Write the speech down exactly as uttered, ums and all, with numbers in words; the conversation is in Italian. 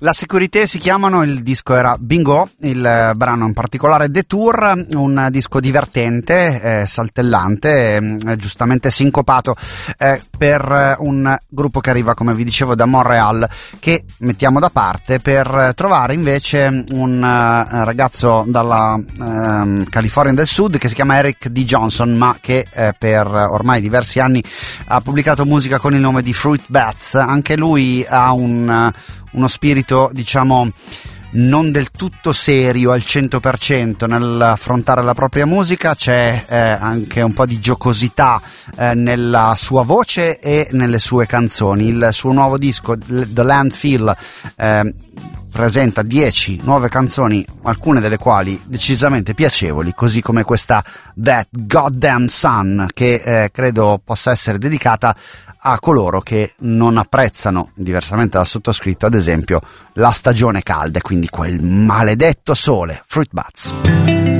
La Sécurité si chiamano, il disco era Bingo, il brano in particolare Detour, un disco divertente, eh, saltellante, eh, giustamente sincopato, eh, per un gruppo che arriva, come vi dicevo, da Montreal, che mettiamo da parte per trovare invece un uh, ragazzo dalla uh, California del Sud che si chiama Eric D. Johnson, ma che eh, per ormai diversi anni ha pubblicato musica con il nome di Fruit Bats. Anche lui ha un uh, uno spirito, diciamo, non del tutto serio al cento per cento nell'affrontare la propria musica. C'è eh, anche un po' di giocosità eh, nella sua voce e nelle sue canzoni. Il suo nuovo disco, The Landfill, eh, presenta dieci nuove canzoni, alcune delle quali decisamente piacevoli, così come questa That Goddamn Sun, che eh, credo possa essere dedicata a coloro che non apprezzano, diversamente dal sottoscritto, ad esempio, la stagione calda, quindi quel maledetto sole. Fruit Bats.